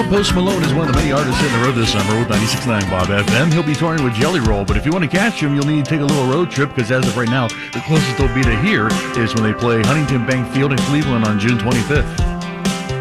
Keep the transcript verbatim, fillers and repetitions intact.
Well, Post Malone is one of the many artists hitting the road this summer with ninety-six point nine Bob F M. He'll be touring with Jelly Roll, but if you want to catch him, you'll need to take a little road trip because as of right now, the closest they'll be to here is when they play Huntington Bank Field in Cleveland on June twenty-fifth.